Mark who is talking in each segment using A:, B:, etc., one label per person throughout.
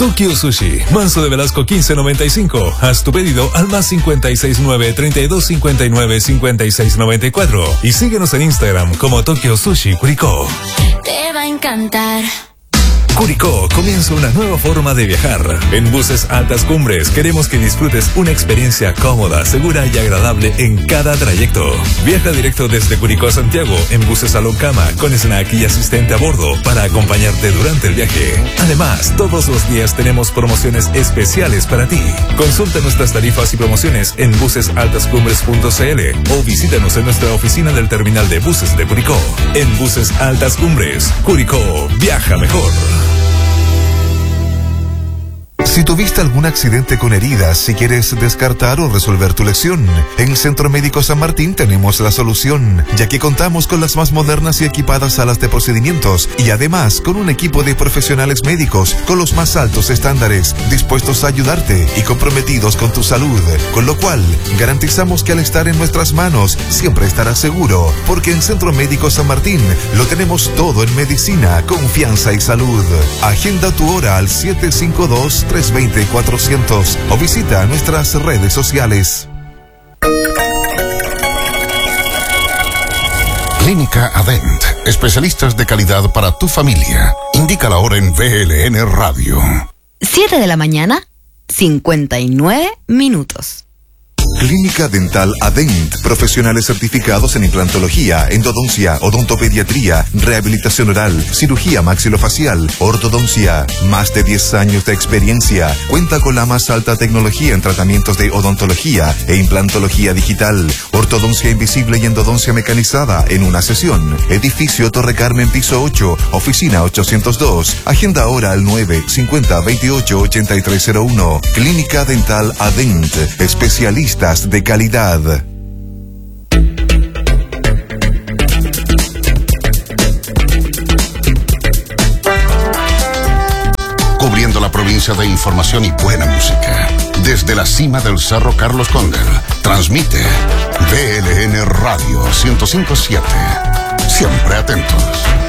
A: Tokyo Sushi, Manso de Velasco 1595. Haz tu pedido al más 569-3259-5694. Y síguenos en Instagram como Tokyo Sushi Curicó.
B: Te va a encantar.
A: Curicó comienza una nueva forma de viajar. En Buses Altas Cumbres queremos que disfrutes una experiencia cómoda, segura y agradable en cada trayecto. Viaja directo desde Curicó a Santiago en buses Salón Cama con snack y asistente a bordo para acompañarte durante el viaje. Además, todos los días tenemos promociones especiales para ti. Consulta nuestras tarifas y promociones en busesaltascumbres.cl o visítanos en nuestra oficina del terminal de buses de Curicó. En Buses Altas Cumbres, Curicó, viaja mejor.
C: Si tuviste algún accidente con heridas, si quieres descartar o resolver tu lesión, en Centro Médico San Martín tenemos la solución, ya que contamos con las más modernas y equipadas salas de procedimientos y además con un equipo de profesionales médicos con los más altos estándares, dispuestos a ayudarte y comprometidos con tu salud, con lo cual garantizamos que al estar en nuestras manos siempre estarás seguro, porque en Centro Médico San Martín lo tenemos todo en medicina, confianza y salud. Agenda tu hora al 752-320-400 o visita nuestras redes sociales.
D: Clínica Adent, especialistas de calidad para tu familia. Indica la hora en VLN Radio.
E: 7 de la mañana, 59 minutos.
C: Clínica Dental Adent, profesionales certificados en implantología, endodoncia, odontopediatría, rehabilitación oral, cirugía maxilofacial, ortodoncia. Más de 10 años de experiencia. Cuenta con la más alta tecnología en tratamientos de odontología e implantología digital, ortodoncia invisible y endodoncia mecanizada en una sesión. Edificio Torre Carmen, piso 8, oficina 802. Agenda ahora al 950-28-8301. Clínica Dental Adent, especialistas de calidad.
D: Cubriendo la provincia de información y buena música. Desde la cima del Cerro Carlos Cóndel, transmite VLN Radio 105.7. Siempre atentos.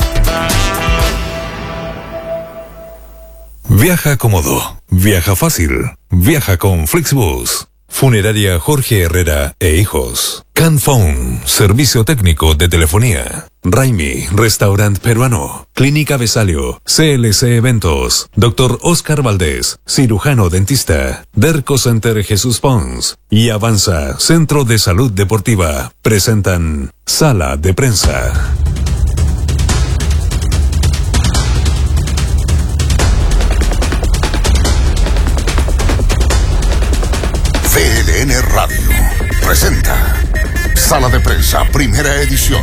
A: Viaja cómodo, viaja fácil, viaja con Flixbus. Funeraria Jorge Herrera e Hijos. Canphone, servicio técnico de telefonía. Raimi, restaurante peruano. Clínica Besalio, CLC Eventos. Dr. Oscar Valdés, cirujano dentista. Derco Center Jesús Pons. Y Avanza, Centro de Salud Deportiva. Presentan Sala de Prensa.
D: VLN Radio presenta Sala de Prensa, primera edición.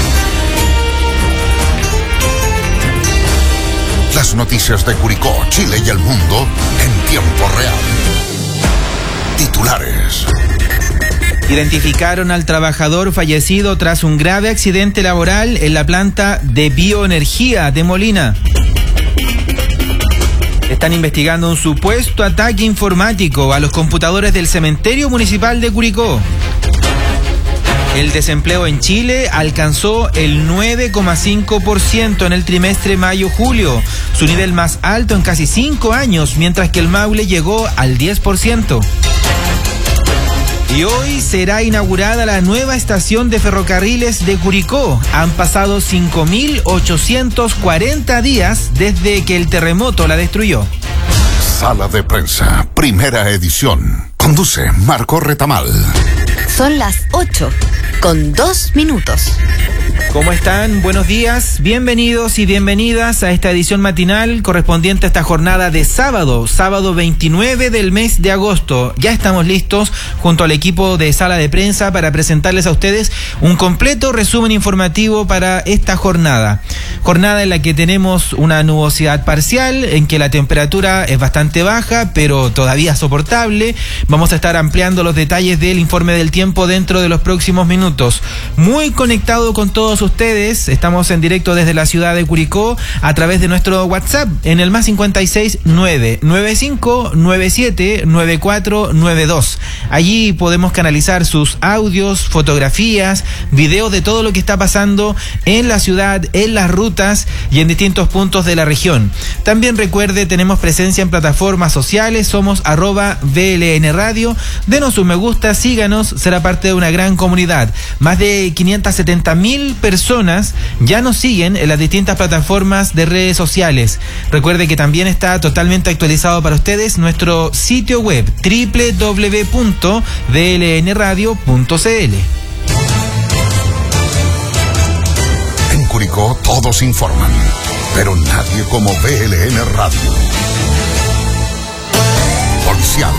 D: Las noticias de Curicó, Chile y el mundo en tiempo real. Titulares.
F: Identificaron al trabajador fallecido tras un grave accidente laboral en la planta de bioenergía de Molina. Están investigando un supuesto ataque informático a los computadores del cementerio municipal de Curicó. El desempleo en Chile alcanzó el 9,5% en el trimestre mayo-julio, su nivel más alto en casi 5 años, mientras que el Maule llegó al 10%. Y hoy será inaugurada la nueva estación de ferrocarriles de Curicó. Han pasado 5.840 días desde que el terremoto la destruyó.
D: Sala de Prensa, primera edición. Conduce Marco Retamal.
E: Son las 8:02.
F: ¿Cómo están? Buenos días, bienvenidos y bienvenidas a esta edición matinal correspondiente a esta jornada de sábado 29 del mes de agosto. Ya estamos listos junto al equipo de Sala de Prensa para presentarles a ustedes un completo resumen informativo para esta jornada. Jornada en la que tenemos una nubosidad parcial, en que la temperatura es bastante baja, pero todavía soportable. Vamos a estar ampliando los detalles del informe del tiempo tiempo dentro de los próximos minutos. Muy conectado con todos ustedes, estamos en directo desde la ciudad de Curicó a través de nuestro WhatsApp en el más 569-9597-9492. Allí podemos canalizar sus audios, fotografías, videos de todo lo que está pasando en la ciudad, en las rutas y en distintos puntos de la región. También recuerde, tenemos presencia en plataformas sociales, somos @VLN Radio, denos un me gusta, síganos, será parte de una gran comunidad. Más de 570.000 personas ya nos siguen en las distintas plataformas de redes sociales. Recuerde que también está totalmente actualizado para ustedes nuestro sitio web www.vlnradio.cl.
D: En Curicó todos informan, pero nadie como VLN Radio. Policial.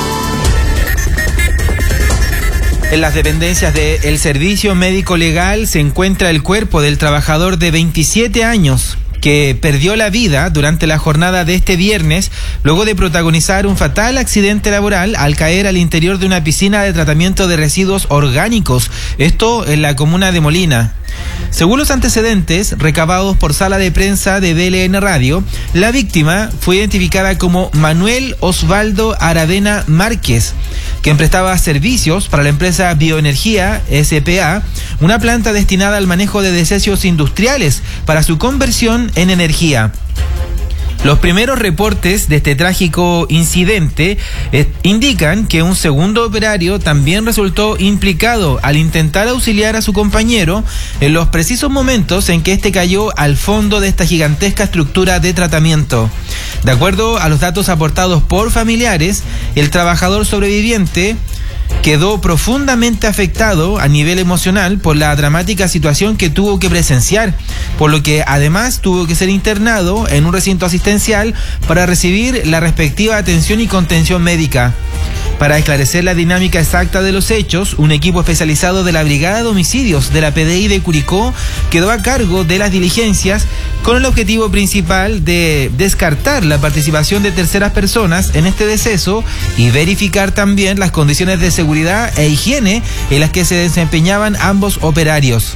F: En las dependencias del Servicio Médico Legal se encuentra el cuerpo del trabajador de 27 años que perdió la vida durante la jornada de este viernes luego de protagonizar un fatal accidente laboral al caer al interior de una piscina de tratamiento de residuos orgánicos, esto en la comuna de Molina. Según los antecedentes recabados por sala de prensa de VLN Radio, la víctima fue identificada como Manuel Osvaldo Aravena Márquez, quien prestaba servicios para la empresa Bioenergía S.p.A., una planta destinada al manejo de desechos industriales para su conversión en energía. Los primeros reportes de este trágico incidente indican que un segundo operario también resultó implicado al intentar auxiliar a su compañero en los precisos momentos en que éste cayó al fondo de esta gigantesca estructura de tratamiento. De acuerdo a los datos aportados por familiares, el trabajador sobreviviente quedó profundamente afectado a nivel emocional por la dramática situación que tuvo que presenciar, por lo que además tuvo que ser internado en un recinto asistencial para recibir la respectiva atención y contención médica. Para esclarecer la dinámica exacta de los hechos, un equipo especializado de la Brigada de Homicidios de la PDI de Curicó quedó a cargo de las diligencias con el objetivo principal de descartar la participación de terceras personas en este deceso y verificar también las condiciones de seguridad e higiene en las que se desempeñaban ambos operarios.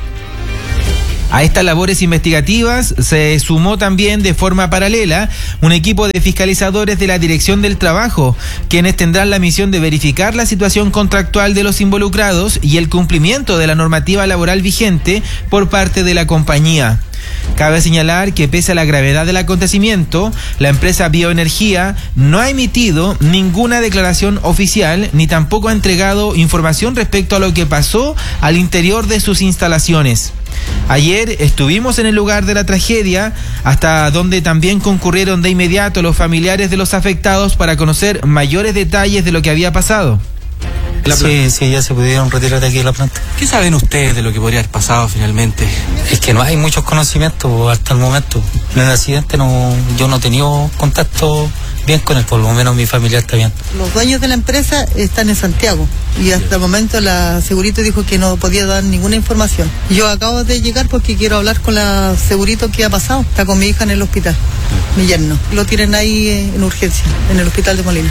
F: A estas labores investigativas se sumó también de forma paralela un equipo de fiscalizadores de la Dirección del Trabajo, quienes tendrán la misión de verificar la situación contractual de los involucrados y el cumplimiento de la normativa laboral vigente por parte de la compañía. Cabe señalar que pese a la gravedad del acontecimiento, la empresa Bioenergía no ha emitido ninguna declaración oficial ni tampoco ha entregado información respecto a lo que pasó al interior de sus instalaciones. Ayer estuvimos en el lugar de la tragedia, hasta donde también concurrieron de inmediato los familiares de los afectados para conocer mayores detalles de lo que había pasado.
G: Sí, ya se pudieron retirar de aquí de la planta.
H: ¿Qué saben ustedes de lo que podría haber pasado finalmente?
G: Es que no hay muchos conocimientos hasta el momento. En el accidente yo no he tenido contacto bien con él, por lo menos mi familia está bien.
I: Los dueños de la empresa están en Santiago y hasta el momento la Segurito dijo que no podía dar ninguna información. Yo acabo de llegar porque quiero hablar con la Segurito qué ha pasado. Está con mi hija en el hospital, mi yerno. Lo tienen ahí en urgencia, en el hospital de Molina.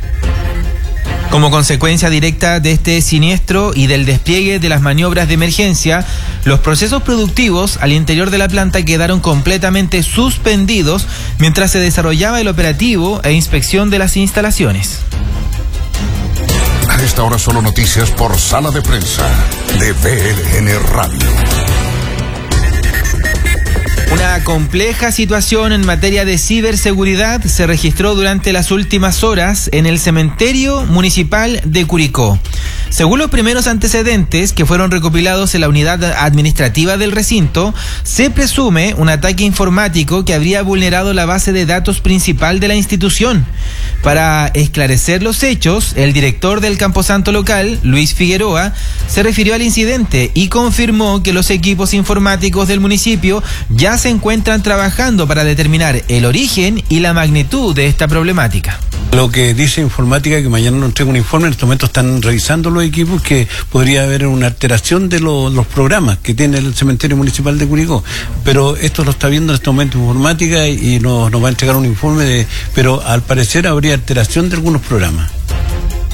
F: Como consecuencia directa de este siniestro y del despliegue de las maniobras de emergencia, los procesos productivos al interior de la planta quedaron completamente suspendidos mientras se desarrollaba el operativo e inspección de las instalaciones.
D: A esta hora solo noticias por sala de prensa de VLN Radio.
F: Una compleja situación en materia de ciberseguridad se registró durante las últimas horas en el cementerio municipal de Curicó. Según los primeros antecedentes que fueron recopilados en la unidad administrativa del recinto, se presume un ataque informático que habría vulnerado la base de datos principal de la institución. Para esclarecer los hechos, el director del Camposanto local, Luis Figueroa, se refirió al incidente y confirmó que los equipos informáticos del municipio ya se encuentran trabajando para determinar el origen y la magnitud de esta problemática.
J: Lo que dice informática, que mañana nos entrega un informe, en este momento están revisando los equipos, que podría haber una alteración de los programas que tiene el cementerio municipal de Curicó, pero esto lo está viendo en este momento informática y nos va a entregar un informe pero al parecer habría alteración de algunos programas.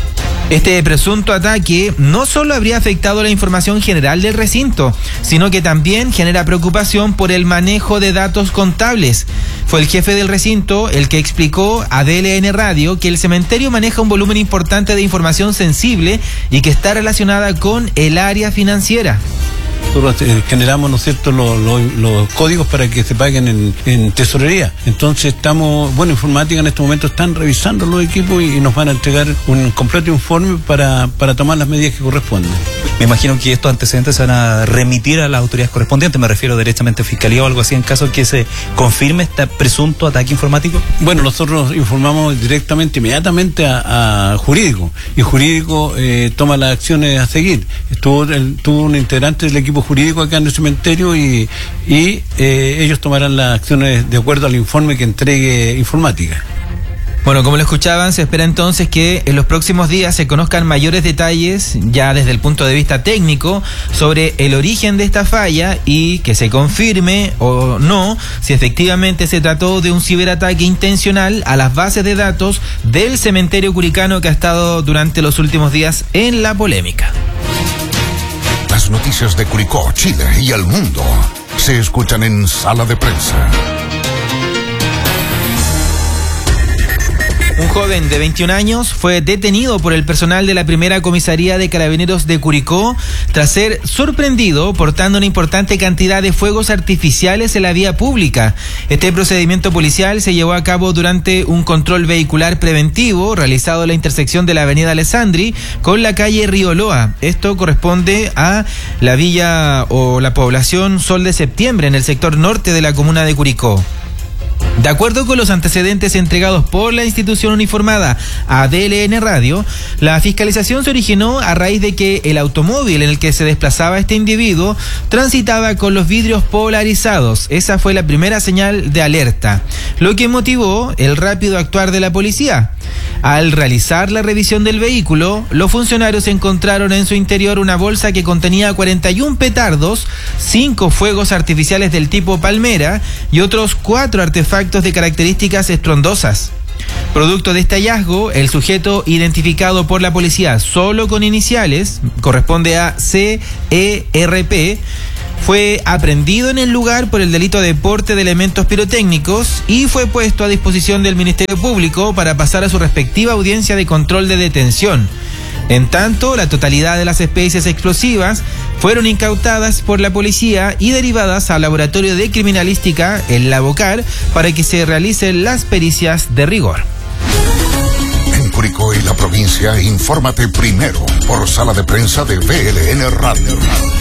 F: Este presunto ataque no solo habría afectado la información general del recinto, sino que también genera preocupación por el manejo de datos contables. Fue el jefe del recinto el que explicó a DLN Radio que el cementerio maneja un volumen importante de información sensible y que está relacionada con el área financiera.
J: Nosotros generamos, ¿no es cierto?, los códigos para que se paguen en tesorería. Entonces informática en este momento están revisando los equipos y nos van a entregar un completo informe para tomar las medidas que corresponden.
K: Me imagino que estos antecedentes se van a remitir a las autoridades correspondientes, me refiero directamente a Fiscalía o algo así, en caso de que se confirme este presunto ataque informático.
J: Bueno, nosotros informamos inmediatamente a Jurídico, y Jurídico toma las acciones a seguir. Tuvo un integrante del equipo jurídico acá en el cementerio y ellos tomarán las acciones de acuerdo al informe que entregue informática.
F: Bueno, como lo escuchaban, se espera entonces que en los próximos días se conozcan mayores detalles, ya desde el punto de vista técnico, sobre el origen de esta falla y que se confirme o no si efectivamente se trató de un ciberataque intencional a las bases de datos del cementerio curicano, que ha estado durante los últimos días en la polémica.
D: Las noticias de Curicó, Chile y el mundo se escuchan en Sala de Prensa.
F: Un joven de 21 años fue detenido por el personal de la primera comisaría de Carabineros de Curicó tras ser sorprendido portando una importante cantidad de fuegos artificiales en la vía pública. Este procedimiento policial se llevó a cabo durante un control vehicular preventivo realizado en la intersección de la avenida Alessandri con la calle Río Loa. Esto corresponde a la villa o la población Sol de Septiembre, en el sector norte de la comuna de Curicó. De acuerdo con los antecedentes entregados por la institución uniformada a DLN Radio, la fiscalización se originó a raíz de que el automóvil en el que se desplazaba este individuo transitaba con los vidrios polarizados. Esa fue la primera señal de alerta, lo que motivó el rápido actuar de la policía. Al realizar la revisión del vehículo, los funcionarios encontraron en su interior una bolsa que contenía 41 petardos, 5 fuegos artificiales del tipo palmera y otros 4 artefactos de características estruendosas. Producto de este hallazgo, el sujeto identificado por la policía solo con iniciales, corresponde a CERP, fue aprehendido en el lugar por el delito de porte de elementos pirotécnicos y fue puesto a disposición del Ministerio Público para pasar a su respectiva audiencia de control de detención. En tanto, la totalidad de las especies explosivas fueron incautadas por la policía y derivadas al laboratorio de criminalística, el Labocar, para que se realicen las pericias de rigor.
D: En Curicó y la provincia, infórmate primero por Sala de Prensa de VLN Radio.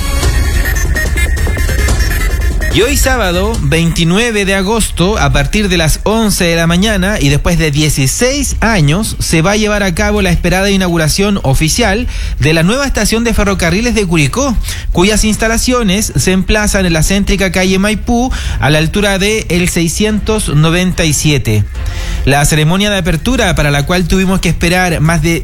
F: Y hoy sábado, 29 de agosto, a partir de las 11 de la mañana y después de 16 años, se va a llevar a cabo la esperada inauguración oficial de la nueva estación de ferrocarriles de Curicó, cuyas instalaciones se emplazan en la céntrica calle Maipú, a la altura de el 697. La ceremonia de apertura, para la cual tuvimos que esperar más de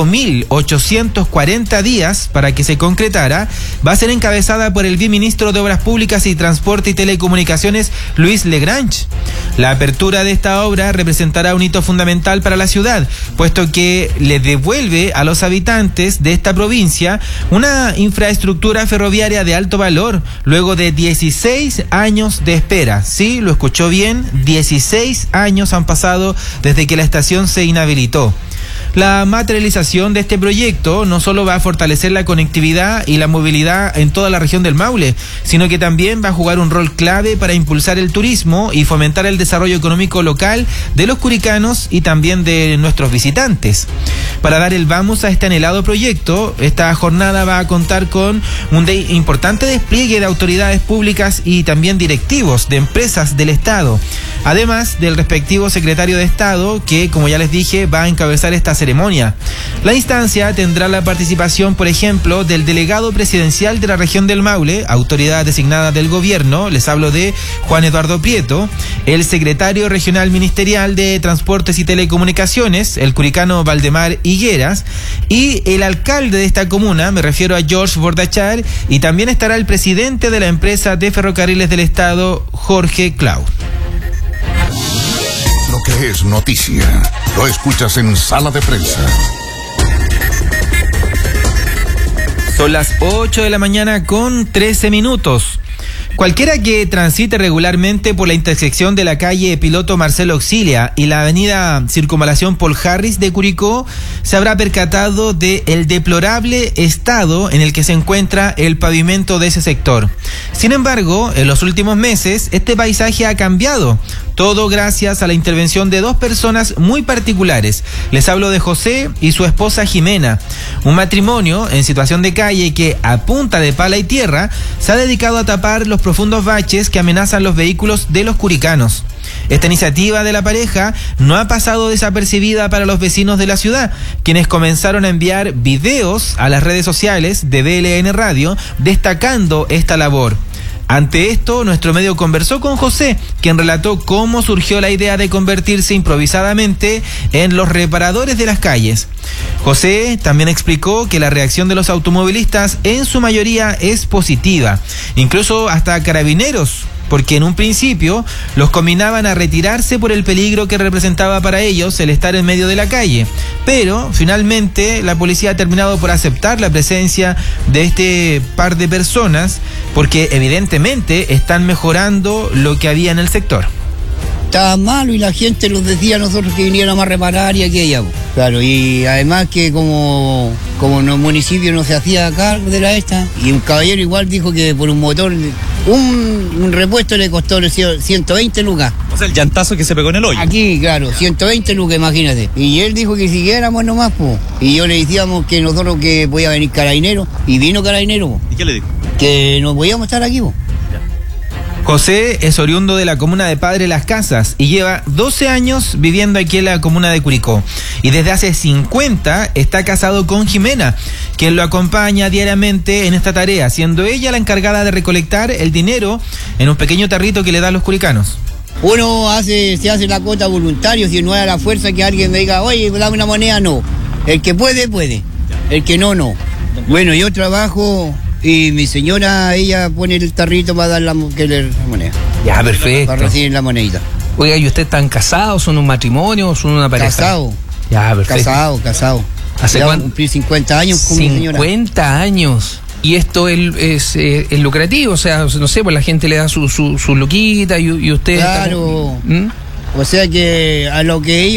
F: 5.840 días para que se concretara, va a ser encabezada por el viceministro de Obras Públicas y Transporte y Telecomunicaciones, Luis Legrange. La apertura de esta obra representará un hito fundamental para la ciudad, puesto que le devuelve a los habitantes de esta provincia una infraestructura ferroviaria de alto valor, luego de 16 años de espera. Sí, lo escuchó bien, 16 años han pasado desde que la estación se inhabilitó. La materialización de este proyecto no solo va a fortalecer la conectividad y la movilidad en toda la región del Maule, sino que también va a jugar un rol clave para impulsar el turismo y fomentar el desarrollo económico local de los curicanos y también de nuestros visitantes. Para dar el vamos a este anhelado proyecto, esta jornada va a contar con un importante despliegue de autoridades públicas y también directivos de empresas del Estado, además del respectivo secretario de Estado que, como ya les dije, va a encabezar esta ceremonia. La instancia tendrá la participación, por ejemplo, del delegado presidencial de la región del Maule, autoridad designada del gobierno, les hablo de Juan Eduardo Prieto, el secretario regional ministerial de Transportes y Telecomunicaciones, el curicano Valdemar Higueras, y el alcalde de esta comuna, me refiero a George Bordachar, y también estará el presidente de la empresa de ferrocarriles del Estado, Jorge Clau.
D: Lo que es noticia, lo escuchas en Sala de Prensa.
F: Son las 8 de la mañana con 13 minutos. Cualquiera que transite regularmente por la intersección de la calle Piloto Marcelo Auxilia y la avenida Circunvalación Paul Harris de Curicó se habrá percatado del deplorable estado en el que se encuentra el pavimento de ese sector. Sin embargo, en los últimos meses, este paisaje ha cambiado. Todo gracias a la intervención de dos personas muy particulares. Les hablo de José y su esposa Jimena, un matrimonio en situación de calle que a punta de pala y tierra se ha dedicado a tapar los profundos baches que amenazan los vehículos de los curicanos. Esta iniciativa de la pareja no ha pasado desapercibida para los vecinos de la ciudad, quienes comenzaron a enviar videos a las redes sociales de BLN Radio destacando esta labor. Ante esto, nuestro medio conversó con José, quien relató cómo surgió la idea de convertirse improvisadamente en los reparadores de las calles. José también explicó que la reacción de los automovilistas en su mayoría es positiva, incluso hasta carabineros, porque en un principio los combinaban a retirarse por el peligro que representaba para ellos el estar en medio de la calle. Pero finalmente la policía ha terminado por aceptar la presencia de este par de personas porque evidentemente están mejorando lo que había en el sector.
L: Estaba malo y la gente nos decía a nosotros que viniéramos a reparar y aquella. Claro, y además que como en el municipio no se hacía cargo de la esta, y un caballero igual dijo que por un motor, un repuesto le costó 120 lucas.
K: O sea, el llantazo que se pegó en el hoyo.
L: Aquí, claro, 120 lucas, imagínate. Y él dijo que siguiéramos nomás, po. Y yo le decíamos que nosotros que podía venir carabinero, y vino carabinero, po.
K: ¿Y qué le dijo?
L: Que no podíamos estar aquí, po.
F: José es oriundo de la comuna de Padre Las Casas y lleva 12 años viviendo aquí en la comuna de Curicó. Y desde hace 50 está casado con Jimena, quien lo acompaña diariamente en esta tarea, siendo ella la encargada de recolectar el dinero en un pequeño tarrito que le dan los curicanos.
L: Uno se hace la cuota voluntario, si no es a la fuerza que alguien me diga, oye, dame una moneda, no. El que puede, puede. El que no, no. Bueno, yo trabajo... Y mi señora, ella pone el tarrito para dar la moneda.
M: Ya, perfecto.
L: Para recibir la monedita.
M: Oiga, ¿y ustedes están casados? ¿Son un matrimonio? ¿Son una pareja?
L: Casado.
M: Ya, perfecto.
L: Casado.
M: ¿Hace cuánto?
L: Cumplí 50 años con mi señora.
M: 50 años. Y esto es lucrativo, o sea, no sé, pues la gente le da su luquita y ustedes...
L: Claro. O sea que a lo que ellos...